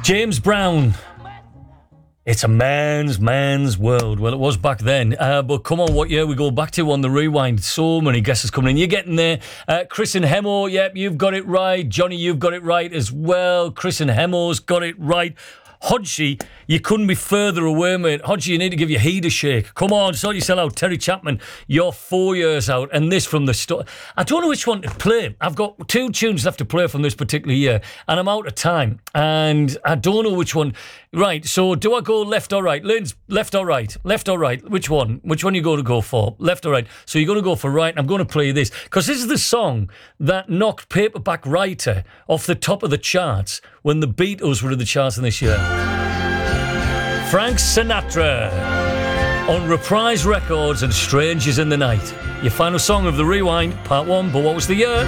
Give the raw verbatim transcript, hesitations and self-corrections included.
James Brown. It's a man's, man's world. Well, it was back then. Uh, but come on, what year we go back to on the rewind? So many guesses coming in. You're getting there. Uh, Chris and Hemo, yep, you've got it right. Johnny, you've got it right as well. Chris and Hemo's got it right. Hodgie, you couldn't be further away, mate. Hodgie, you need to give your head a shake. Come on, sort yourself out. Terry Chapman, you're four years out. And this from the start. I don't know which one to play. I've got two tunes left to play from this particular year, and I'm out of time. And I don't know which one. Right, so do I go left or right? Lynn's left or right? Left or right? Which one? Which one are you going to go for? Left or right? So you're going to go for right. I'm going to play this, because this is the song that knocked Paperback Writer off the top of the charts when the Beatles were in the charts in this year. Frank Sinatra on Reprise Records and Strangers in the Night. Your final song of the Rewind, part one, but what was the year?